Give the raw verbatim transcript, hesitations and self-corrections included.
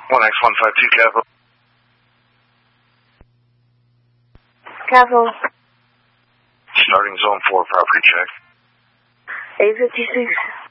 one X one five two Capital. Capital. Starting zone four, property check. eight fifty-six.